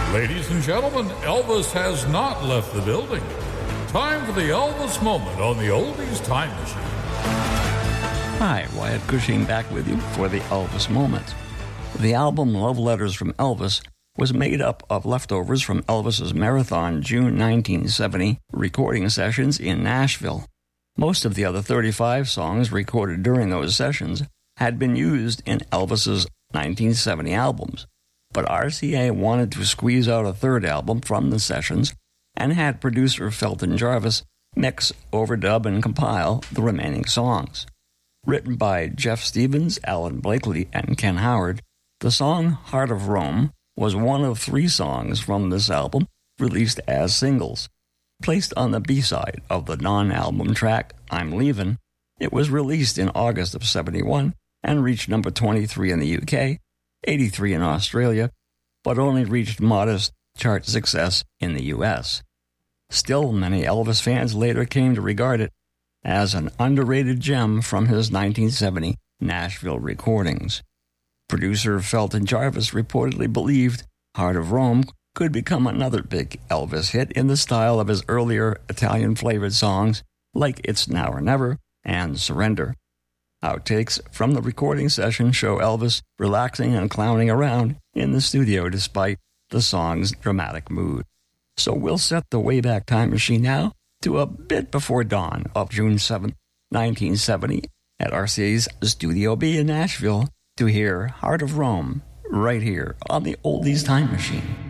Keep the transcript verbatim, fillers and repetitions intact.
Ladies and gentlemen, Elvis has not left the building. Time for the Elvis moment on the Oldies Time Machine. Hi, Wyatt Cushing back with you for the Elvis moment. The album Love Letters from Elvis was made up of leftovers from Elvis's Marathon June nineteen seventy recording sessions in Nashville. Most of the other thirty-five songs recorded during those sessions had been used in Elvis's nineteen seventy albums, but R C A wanted to squeeze out a third album from the sessions and had producer Felton Jarvis mix, overdub, and compile the remaining songs. Written by Jeff Stevens, Alan Blakely, and Ken Howard, the song Heart of Rome was one of three songs from this album released as singles. Placed on the B-side of the non-album track I'm Leavin', it was released in August of seventy-one and reached number twenty-three in the U K, eighty-three in Australia, but only reached modest chart success in the U S. Still, many Elvis fans later came to regard it as an underrated gem from his nineteen seventy Nashville recordings. Producer Felton Jarvis reportedly believed Heart of Rome could become another big Elvis hit in the style of his earlier Italian-flavored songs like It's Now or Never and Surrender. Outtakes from the recording session show Elvis relaxing and clowning around in the studio despite the song's dramatic mood. So we'll set the Wayback Time Machine now to a bit before dawn of June seventh, nineteen seventy, at R C A's Studio B in Nashville to hear Heart of Rome right here on the Oldies Time Machine.